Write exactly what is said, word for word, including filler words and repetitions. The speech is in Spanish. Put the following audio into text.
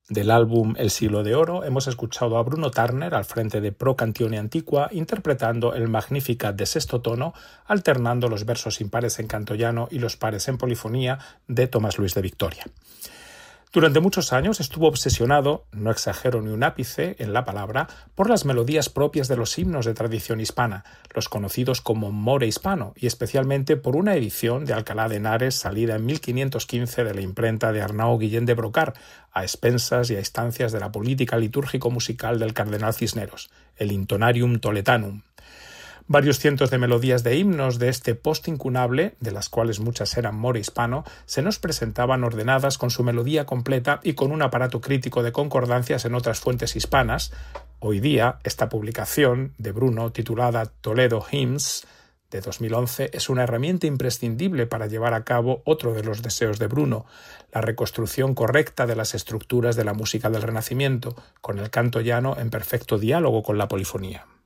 Del álbum El siglo de oro hemos escuchado a Bruno Turner al frente de Pro Cantione Antiqua interpretando el Magnificat de sexto tono, alternando los versos impares en cantoyano y los pares en polifonía de Tomás Luis de Victoria. Durante muchos años estuvo obsesionado, no exagero ni un ápice en la palabra, por las melodías propias de los himnos de tradición hispana, los conocidos como more hispano, y especialmente por una edición de Alcalá de Henares salida en mil quinientos quince de la imprenta de Arnau Guillén de Brocar, a expensas y a instancias de la política litúrgico-musical del cardenal Cisneros, el Intonarium Toletanum. Varios cientos de melodías de himnos de este post incunable, de las cuales muchas eran more hispano, se nos presentaban ordenadas con su melodía completa y con un aparato crítico de concordancias en otras fuentes hispanas. Hoy día, esta publicación de Bruno, titulada Toledo Hymns, de dos mil once, es una herramienta imprescindible para llevar a cabo otro de los deseos de Bruno, la reconstrucción correcta de las estructuras de la música del Renacimiento, con el canto llano en perfecto diálogo con la polifonía.